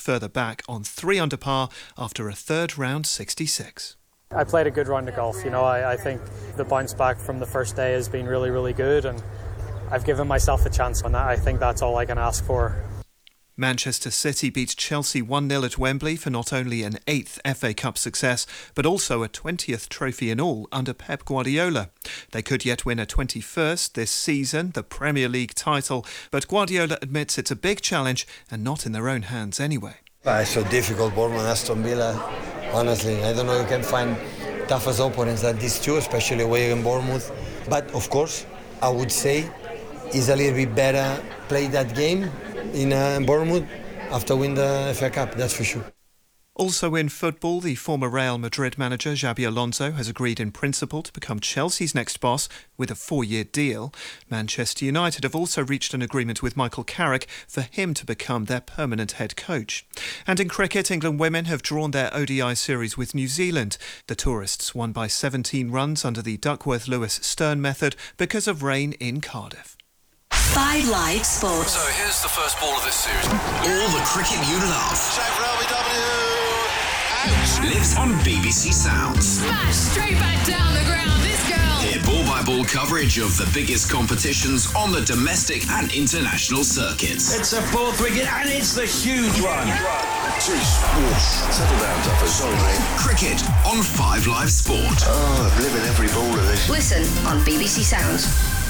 further back on 3 under par after a third round 66. I played a good round of golf. I think the bounce back from the first day has been really, really good, and I've given myself a chance on that. I think that's all I can ask for. Manchester City beat Chelsea 1-0 at Wembley for not only an 8th FA Cup success, but also a 20th trophy in all under Pep Guardiola. They could yet win a 21st this season, the Premier League title, but Guardiola admits it's a big challenge and not in their own hands anyway. It's so difficult, Bournemouth, Aston Villa. Honestly, I don't know if you can find tougher opponents than these two, especially away in Bournemouth. But of course, I would say it's a little bit better play that game in Bournemouth after win the FA Cup, that's for sure. Also in football, the former Real Madrid manager Xabi Alonso has agreed in principle to become Chelsea's next boss with a 4-year deal. Manchester United have also reached an agreement with Michael Carrick for him to become their permanent head coach. And in cricket, England women have drawn their ODI series with New Zealand. The tourists won by 17 runs under the Duckworth-Lewis-Stern method because of rain in Cardiff. 5 Live Sports. So here's the first ball of this series. All the cricket you love. Shame for LBW. Out. Lives on BBC Sounds. Smash straight back down the ground. This girl. Hear ball-by-ball coverage of the biggest competitions on the domestic and international circuits. It's a 4th wicket and it's the huge one. Jeez, settle down, Duffer. Sorry, mate. Cricket on 5 Live Sport. Oh, I'm living every ball of this. Listen on BBC Sounds.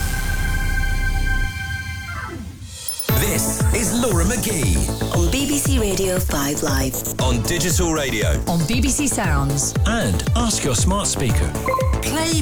This is Laura McGee on BBC Radio 5 Live. On digital radio, On BBC Sounds. and ask your smart speaker. Play